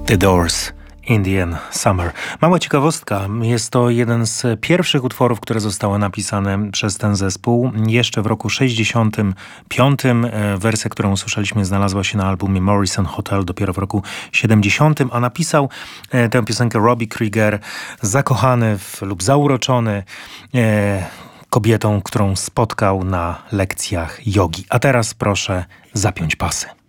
The Doors, Indian Summer. Mała ciekawostka, jest to jeden z pierwszych utworów, które zostały napisane przez ten zespół. Jeszcze w roku 65. Wersja, którą usłyszeliśmy, znalazła się na albumie Morrison Hotel dopiero w roku 70. A napisał tę piosenkę Robbie Krieger, zakochany lub zauroczony kobietą, którą spotkał na lekcjach jogi. A teraz proszę zapiąć pasy.